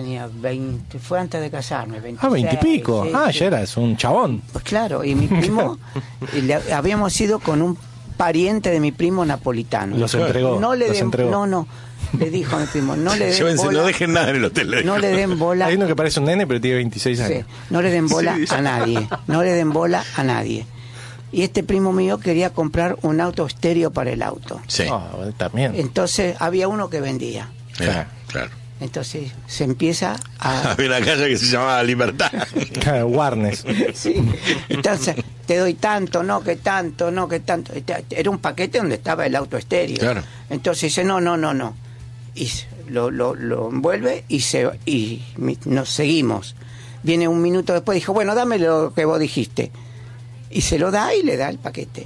tenía 20, fue antes de casarme, 26. Ah, 20 y pico. Sí, sí. Ya eras un chabón. Pues claro, y mi primo, habíamos ido con un pariente de mi primo napolitano. Los entregó. No le los den, entregó. no, le dijo a mi primo, no le den Llévense, bola, no dejen nada en el hotel. no le den bola. Hay uno que parece un nene, pero tiene 26 años. Sí, no le den bola Sí. a nadie, no le den bola a nadie. Y este primo mío quería comprar un auto estéreo para el auto. Sí, También. Entonces había uno que vendía. claro. Entonces se empieza a... Había una calle que se llamaba Libertad. Warnes. Sí. Entonces te doy tanto, no que tanto, no que tanto. Era un paquete donde estaba el auto estéreo. Claro. Entonces dice, no. Y lo envuelve y nos seguimos. Viene un minuto después, dijo, bueno, dame lo que vos dijiste. Y se lo da y le da el paquete.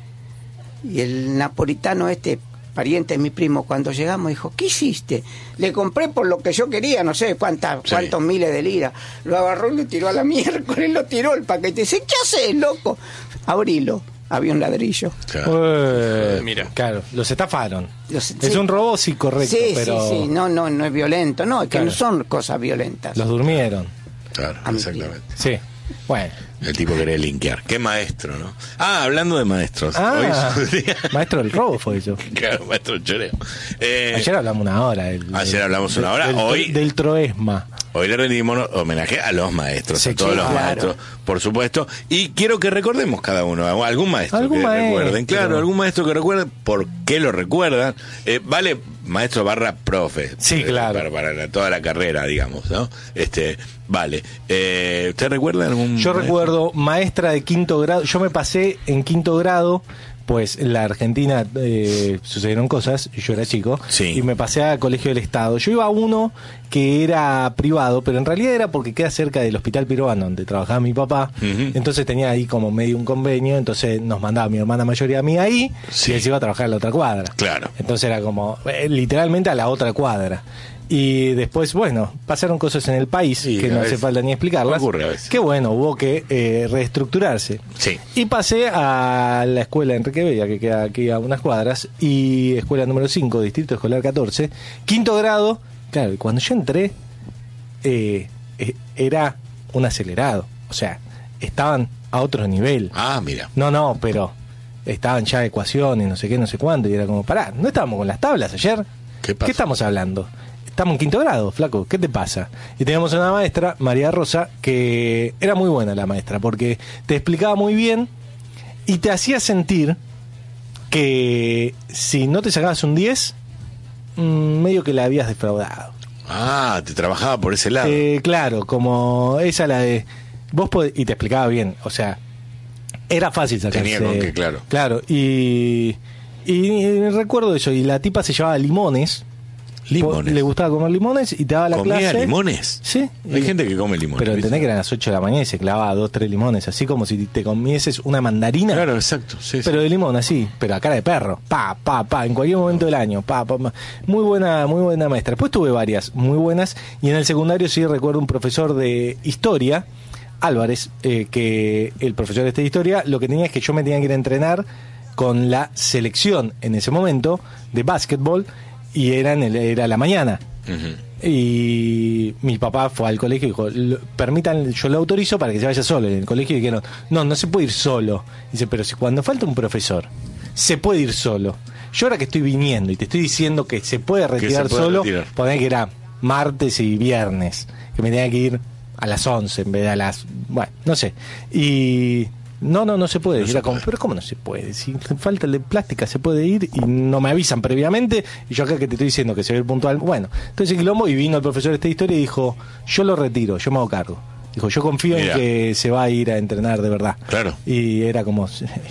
Y el napolitano pariente de mi primo, cuando llegamos dijo, ¿qué hiciste? Le compré por lo que yo quería, no sé cuántos miles de liras. Lo agarró y lo tiró a la miércoles, lo tiró el paquete. Dice, ¿qué haces, loco? Abrilo. Había un ladrillo. Claro. Mira. Claro, los estafaron. Sí. Es un robo, sí, correcto, Sí, pero sí. No es violento. No, es que Claro. no son cosas violentas. los durmieron. Claro, A mi exactamente. Sí. Bueno. El tipo quería linkear. Qué maestro, ¿no? Hablando de maestros. Ah, Hoy es un día- maestro del robo fue eso. Claro, maestro choreo. Ayer hablamos una hora. Ayer hablamos una hora, hoy- Del troesma. Hoy le rendimos homenaje a los maestros, Sí, a todos los claro. maestros, por supuesto. Y quiero que recordemos cada uno, algún maestro Algún que maestro. recuerden. Claro, algún maestro que recuerden, por qué lo recuerdan. Vale, maestro / profe. Sí, claro. Para toda la carrera, digamos, ¿no? Vale. ¿Usted recuerda algún Yo maestro? recuerdo maestra de quinto grado. Yo me pasé en quinto grado, pues en la Argentina sucedieron cosas, yo era chico, Sí. y me pasé al Colegio del Estado. Yo iba a uno que era privado, pero en realidad era porque queda cerca del Hospital Pirovano, donde trabajaba mi papá. Ujú. Entonces tenía ahí como medio un convenio, entonces nos mandaba mi hermana mayor y a mí ahí, Sí. y él se iba a trabajar en la otra cuadra. Claro. Entonces era como, literalmente a la otra cuadra. Y después, bueno, pasaron cosas en el país Sí, que a no hace veces falta ni explicarlas. ocurre a veces. Que bueno, hubo que reestructurarse. Sí. Y pasé a la escuela Enrique Bella, que queda aquí a unas cuadras, y escuela número 5, Distrito Escolar 14, quinto grado. Claro, y cuando yo entré, era un acelerado. O sea, estaban a otro nivel. Mira. No, pero estaban ya ecuaciones, no sé qué, no sé cuánto, y era como, pará, ¿no estábamos con las tablas ayer? ¿Qué pasó? estamos hablando? Estamos en quinto grado, flaco, ¿qué te pasa? Y teníamos una maestra, María Rosa, que era muy buena la maestra, porque te explicaba muy bien y te hacía sentir que si no te sacabas un 10, medio que la habías defraudado. Te trabajaba por ese lado. Claro, como esa la de... Vos y te explicaba bien, o sea, era fácil sacarse... Tenía con qué, claro. Claro, y recuerdo eso, y la tipa se llevaba limones. Limones. Le gustaba comer limones y te daba la ¿Comía clase. limones? Sí. Hay gente que come limones. Pero ¿viste? entendés que eran las 8 de la mañana y se clavaba 2, 3 limones, así como si te comieses una mandarina. Claro, exacto. Sí, Pero de limón, así, pero a cara de perro. Pa, en cualquier momento del año. Pa. Muy buena maestra. Después tuve varias muy buenas. Y en el secundario sí recuerdo un profesor de historia, Álvarez, que el profesor de historia, lo que tenía es que yo me tenía que ir a entrenar con la selección en ese momento de básquetbol, y era la mañana. Ujú. Y mi papá fue al colegio y dijo, permitan, yo lo autorizo para que se vaya solo. En el colegio dijeron, no se puede ir solo. Dice, pero si cuando falta un profesor, se puede ir solo. Yo ahora que estoy viniendo y te estoy diciendo que se puede retirar solo, poner que era martes y viernes, que me tenía que ir a las 11 en vez de a las... Bueno, no sé. Y... No se puede. Era como, pero ¿cómo no se puede? Si falta de plástica se puede ir y no me avisan previamente, y yo acá que te estoy diciendo que se ve el puntual. Bueno, entonces el quilombo, y vino el profesor de historia y dijo, yo lo retiro, yo me hago cargo. Dijo, yo confío en que se va a ir a entrenar de verdad. Claro. Y era como,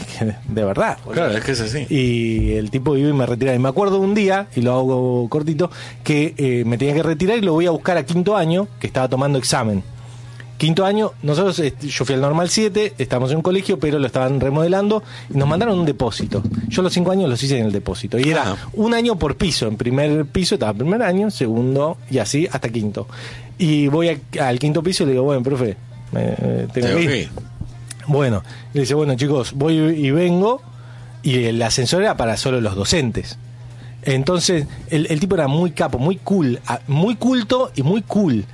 de verdad. Claro, es que es así. Y el tipo iba y me retiraba. Y me acuerdo un día, y lo hago cortito, que me tenía que retirar y lo voy a buscar a quinto año, que estaba tomando examen. Quinto año, nosotros, yo fui al Normal 7, estábamos en un colegio, pero lo estaban remodelando y nos mandaron un depósito. Yo los 5 años los hice en el depósito. Y era un año por piso. En primer piso estaba primer año, segundo y así hasta quinto. Y voy al quinto piso y le digo, bueno, profe, tengo que ir. Bueno, le dice, bueno chicos, voy y vengo. Y el ascensor era para solo los docentes. Entonces, el tipo era muy capo, muy cool, muy culto y muy cool.